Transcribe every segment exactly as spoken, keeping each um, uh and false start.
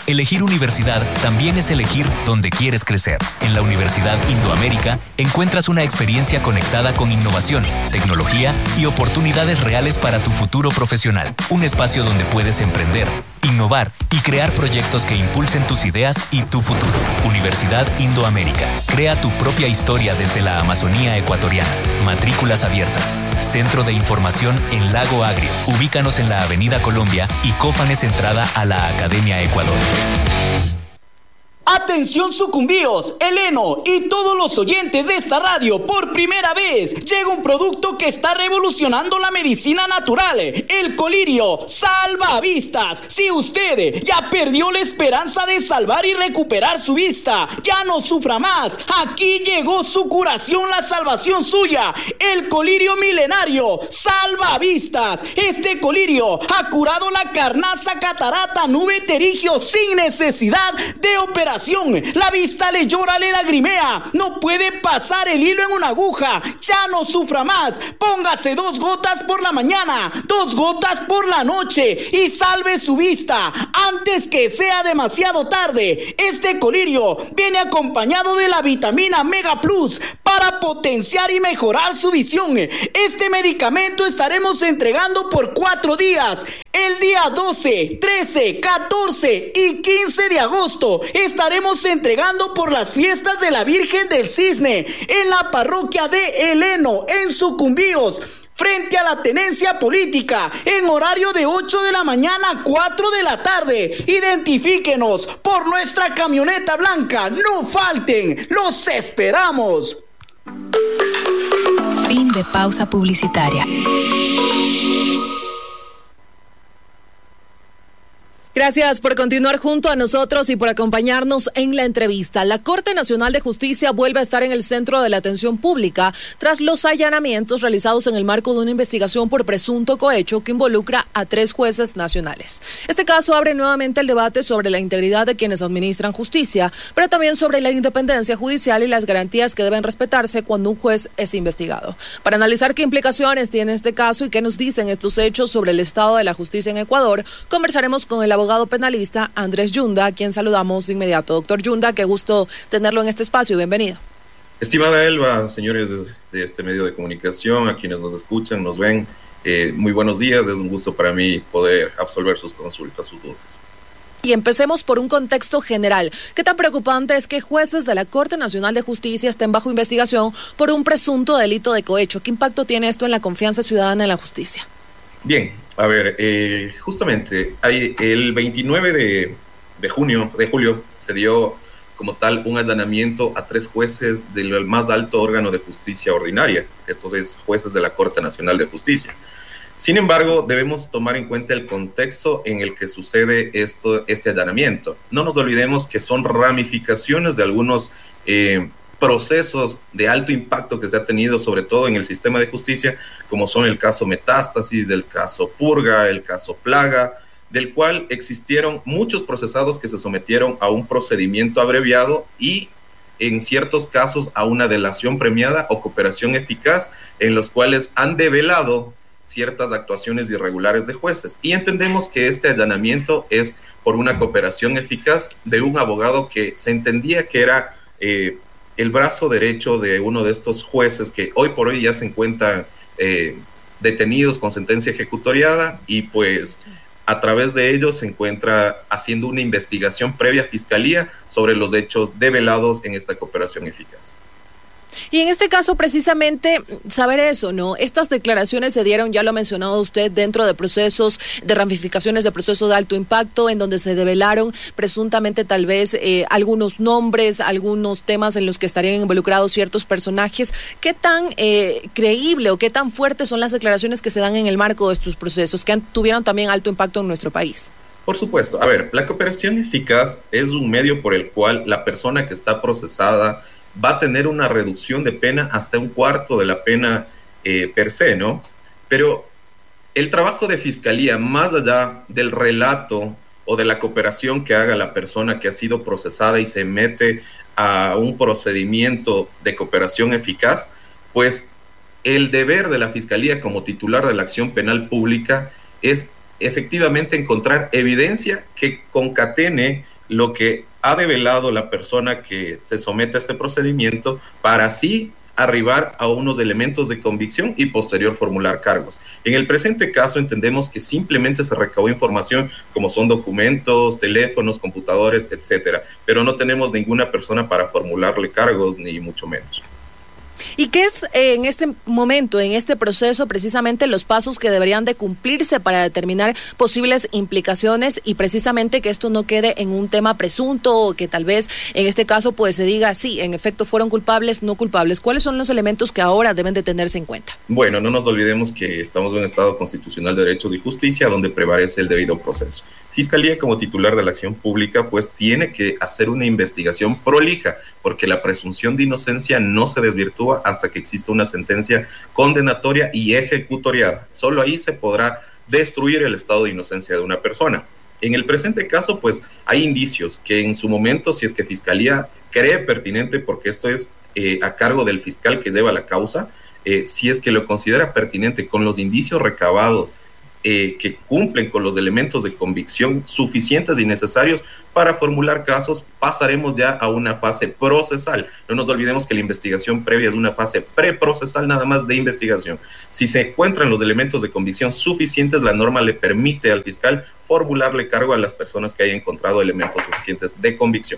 Elegir universidad también es elegir dónde quieres crecer. En la Universidad Indoamérica encuentras una experiencia conectada con innovación, tecnología y oportunidades reales para tu futuro profesional. Un espacio donde puedes emprender, innovar y crear proyectos que impulsen tus ideas y tu futuro. Universidad Indoamérica. Crea tu propia historia desde la Amazonía ecuatoriana. Matrículas abiertas. Centro de Información en Lago Agrio. Ubícanos en la Avenida Colombia y Cófanes entrada a la Academia Ecuador. Atención Sucumbíos, Heleno y todos los oyentes de esta radio, por primera vez llega un producto que está revolucionando la medicina natural, el colirio Salvavistas. Si usted ya perdió la esperanza de salvar y recuperar su vista, ya no sufra más, aquí llegó su curación, la salvación suya, el colirio milenario Salvavistas. Este colirio ha curado la carnaza, catarata, nube, terigio sin necesidad de operación. La vista le llora, le lagrimea, no puede pasar el hilo en una aguja, ya no sufra más. Póngase dos gotas por la mañana, dos gotas por la noche y salve su vista antes que sea demasiado tarde. Este colirio viene acompañado de la vitamina Mega Plus para potenciar y mejorar su visión. Este medicamento estaremos entregando por cuatro días. El día doce, trece, catorce y quince de agosto estaremos entregando por las fiestas de la Virgen del Cisne en la parroquia de Heleno, en Sucumbíos, frente a la tenencia política, en horario de ocho de la mañana a cuatro de la tarde. Identifíquenos por nuestra camioneta blanca. No falten, los esperamos. Fin de pausa publicitaria. Gracias por continuar junto a nosotros y por acompañarnos en la entrevista. La Corte Nacional de Justicia vuelve a estar en el centro de la atención pública tras los allanamientos realizados en el marco de una investigación por presunto cohecho que involucra a tres jueces nacionales. Este caso abre nuevamente el debate sobre la integridad de quienes administran justicia, pero también sobre la independencia judicial y las garantías que deben respetarse cuando un juez es investigado. Para analizar qué implicaciones tiene este caso y qué nos dicen estos hechos sobre el estado de la justicia en Ecuador, conversaremos con el abogado abogado penalista Andrés Yunda, a quien saludamos de inmediato. Doctor Yunda, qué gusto tenerlo en este espacio, bienvenido. Estimada Elba, señores de, de este medio de comunicación, a quienes nos escuchan, nos ven, eh, muy buenos días, es un gusto para mí poder absolver sus consultas, sus dudas. Y empecemos por un contexto general. ¿Qué tan preocupante es que jueces de la Corte Nacional de Justicia estén bajo investigación por un presunto delito de cohecho? ¿Qué impacto tiene esto en la confianza ciudadana en la justicia? Bien, a ver, eh, justamente hay el veintinueve de, de junio, de julio, se dio como tal un allanamiento a tres jueces del más alto órgano de justicia ordinaria, estos es jueces de la Corte Nacional de Justicia. Sin embargo, debemos tomar en cuenta el contexto en el que sucede esto, este allanamiento. No nos olvidemos que son ramificaciones de algunos eh, procesos de alto impacto que se ha tenido, sobre todo en el sistema de justicia, como son el caso Metástasis, el caso Purga, el caso Plaga, del cual existieron muchos procesados que se sometieron a un procedimiento abreviado y en ciertos casos a una delación premiada o cooperación eficaz, en los cuales han develado ciertas actuaciones irregulares de jueces. Y entendemos que este allanamiento es por una cooperación eficaz de un abogado que se entendía que era eh, el brazo derecho de uno de estos jueces que hoy por hoy ya se encuentran eh, detenidos con sentencia ejecutoriada y pues a través de ellos se encuentra haciendo una investigación previa a Fiscalía sobre los hechos develados en esta cooperación eficaz. Y en este caso, precisamente, saber eso, ¿no? Estas declaraciones se dieron, ya lo ha mencionado usted, dentro de procesos, de ramificaciones de procesos de alto impacto, en donde se develaron presuntamente tal vez eh, algunos nombres, algunos temas en los que estarían involucrados ciertos personajes. ¿Qué tan eh, creíble o qué tan fuertes son las declaraciones que se dan en el marco de estos procesos, que han, tuvieron también alto impacto en nuestro país? Por supuesto. A ver, la cooperación eficaz es un medio por el cual la persona que está procesada va a tener una reducción de pena hasta un cuarto de la pena eh, per se, ¿no? Pero el trabajo de Fiscalía, más allá del relato o de la cooperación que haga la persona que ha sido procesada y se mete a un procedimiento de cooperación eficaz, pues el deber de la Fiscalía como titular de la acción penal pública es efectivamente encontrar evidencia que concatene lo que ha develado la persona que se somete a este procedimiento para así arribar a unos elementos de convicción y posterior formular cargos. En el presente caso entendemos que simplemente se recabó información como son documentos, teléfonos, computadores, etcétera, pero no tenemos ninguna persona para formularle cargos, ni mucho menos. ¿Y qué es eh, en este momento, en este proceso, precisamente los pasos que deberían de cumplirse para determinar posibles implicaciones y precisamente que esto no quede en un tema presunto o que tal vez en este caso pues se diga sí, en efecto fueron culpables, no culpables? ¿Cuáles son los elementos que ahora deben de tenerse en cuenta? Bueno, no nos olvidemos que estamos en un Estado constitucional de derechos y justicia donde prevalece el debido proceso. Fiscalía, como titular de la acción pública, pues tiene que hacer una investigación prolija, porque la presunción de inocencia no se desvirtúa hasta que exista una sentencia condenatoria y ejecutoriada. Solo ahí se podrá destruir el estado de inocencia de una persona. En el presente caso, pues hay indicios que en su momento, si es que Fiscalía cree pertinente, porque esto es eh, a cargo del fiscal que lleva la causa, eh, si es que lo considera pertinente con los indicios recabados, Eh, que cumplen con los elementos de convicción suficientes y necesarios para formular casos, pasaremos ya a una fase procesal. No nos olvidemos que la investigación previa es una fase preprocesal nada más de investigación. Si se encuentran los elementos de convicción suficientes, la norma le permite al fiscal formularle cargo a las personas que hayan encontrado elementos suficientes de convicción.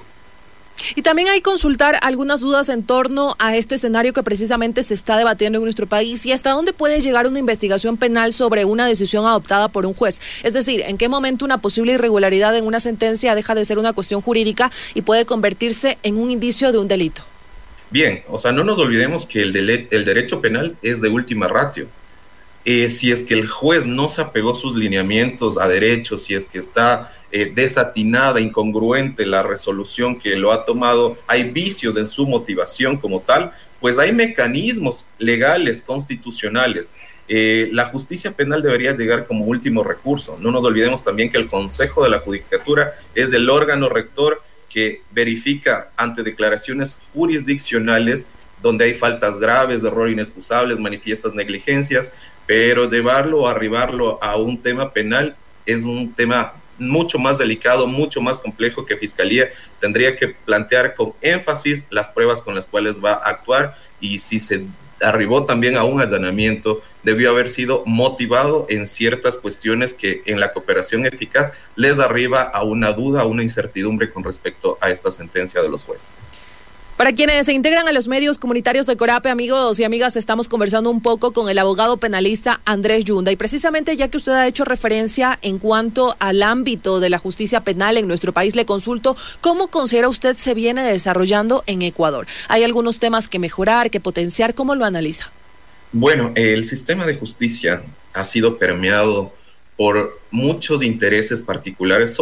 Y también hay que consultar algunas dudas en torno a este escenario que precisamente se está debatiendo en nuestro país y hasta dónde puede llegar una investigación penal sobre una decisión adoptada por un juez. Es decir, en qué momento una posible irregularidad en una sentencia deja de ser una cuestión jurídica y puede convertirse en un indicio de un delito. Bien, o sea, no nos olvidemos que el, dele- el derecho penal es de última ratio. Eh, si es que el juez no se apegó sus lineamientos a derechos, si es que está eh, desatinada, incongruente la resolución que lo ha tomado, hay vicios en su motivación como tal, pues hay mecanismos legales, constitucionales. Eh, la justicia penal debería llegar como último recurso. No nos olvidemos también que el Consejo de la Judicatura es el órgano rector que verifica ante declaraciones jurisdiccionales donde hay faltas graves, errores inexcusables, manifiestas negligencias, pero llevarlo o arribarlo a un tema penal es un tema mucho más delicado, mucho más complejo que Fiscalía tendría que plantear con énfasis las pruebas con las cuales va a actuar, y si se arribó también a un allanamiento, debió haber sido motivado en ciertas cuestiones que en la cooperación eficaz les arriba a una duda, a una incertidumbre con respecto a esta sentencia de los jueces. Para quienes se integran a los medios comunitarios de Corape, amigos y amigas, estamos conversando un poco con el abogado penalista Andrés Yunda, y precisamente ya que usted ha hecho referencia en cuanto al ámbito de la justicia penal en nuestro país, le consulto, ¿cómo considera usted se viene desarrollando en Ecuador? ¿Hay algunos temas que mejorar, que potenciar? ¿Cómo lo analiza? Bueno, el sistema de justicia ha sido permeado por muchos intereses particulares,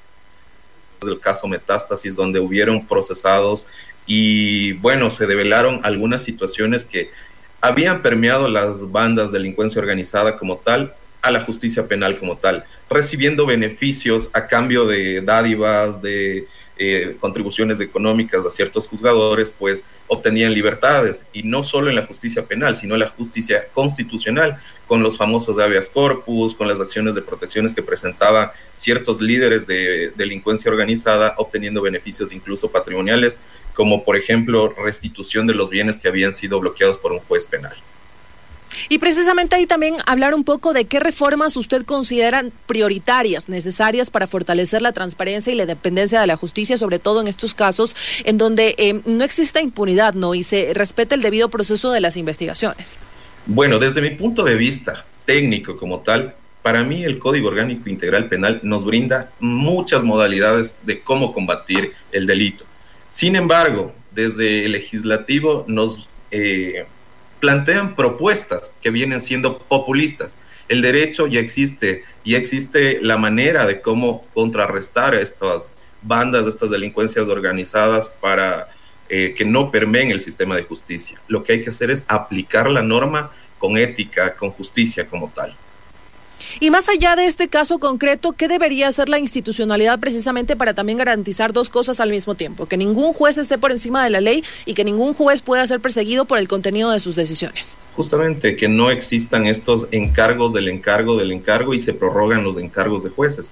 el caso Metástasis, donde hubieron procesados y bueno, se develaron algunas situaciones que habían permeado las bandas de delincuencia organizada como tal a la justicia penal como tal, recibiendo beneficios a cambio de dádivas, de eh, contribuciones económicas a ciertos juzgadores, pues obtenían libertades, y no solo en la justicia penal, sino en la justicia constitucional, con los famosos habeas corpus, con las acciones de protecciones que presentaban ciertos líderes de delincuencia organizada, obteniendo beneficios incluso patrimoniales, como por ejemplo restitución de los bienes que habían sido bloqueados por un juez penal. Y precisamente ahí también hablar un poco de qué reformas usted considera prioritarias, necesarias para fortalecer la transparencia y la independencia de la justicia, sobre todo en estos casos en donde eh, no exista impunidad, ¿no? Y se respete el debido proceso de las investigaciones. Bueno, desde mi punto de vista técnico como tal, para mí el Código Orgánico Integral Penal nos brinda muchas modalidades de cómo combatir el delito. Sin embargo, desde el legislativo nos eh, plantean propuestas que vienen siendo populistas. El derecho ya existe, ya existe la manera de cómo contrarrestar a estas bandas, a estas delincuencias organizadas para eh, que no permeen el sistema de justicia. Lo que hay que hacer es aplicar la norma con ética, con justicia como tal. Y más allá de este caso concreto, ¿qué debería hacer la institucionalidad precisamente para también garantizar dos cosas al mismo tiempo? Que ningún juez esté por encima de la ley y que ningún juez pueda ser perseguido por el contenido de sus decisiones. Justamente, que no existan estos encargos del encargo del encargo y se prorrogan los encargos de jueces.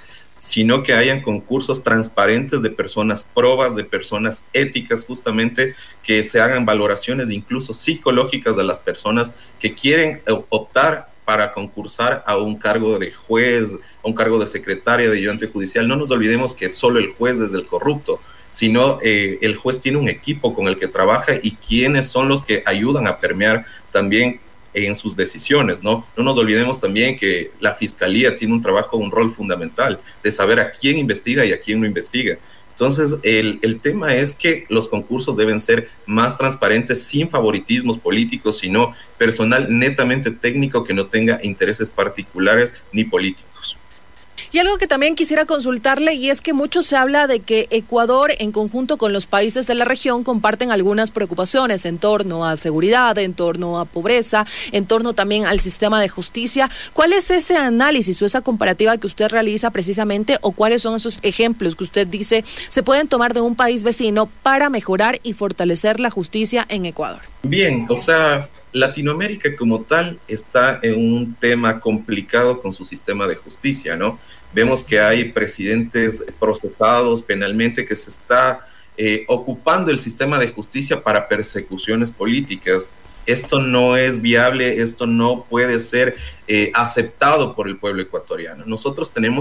sino que hayan concursos transparentes de personas probas, de personas éticas, justamente, que se hagan valoraciones incluso psicológicas a las personas que quieren optar para concursar a un cargo de juez, a un cargo de secretaria de ayudante judicial. No nos olvidemos que solo el juez es el corrupto, sino eh, el juez tiene un equipo con el que trabaja y quienes son los que ayudan a permear también en sus decisiones, ¿no? No nos olvidemos también que la fiscalía tiene un trabajo, un rol fundamental de saber a quién investiga y a quién no investiga. Entonces, el, el tema es que los concursos deben ser más transparentes, sin favoritismos políticos, sino personal netamente técnico que no tenga intereses particulares ni políticos. Y algo que también quisiera consultarle, y es que mucho se habla de que Ecuador, en conjunto con los países de la región, comparten algunas preocupaciones en torno a seguridad, en torno a pobreza, en torno también al sistema de justicia. ¿Cuál es ese análisis o esa comparativa que usted realiza precisamente, o cuáles son esos ejemplos que usted dice se pueden tomar de un país vecino para mejorar y fortalecer la justicia en Ecuador? Bien, o sea, Latinoamérica como tal está en un tema complicado con su sistema de justicia, ¿no? Vemos que hay presidentes procesados penalmente, que se está eh, ocupando el sistema de justicia para persecuciones políticas. Esto no es viable, esto no puede ser eh, aceptado por el pueblo ecuatoriano. Nosotros tenemos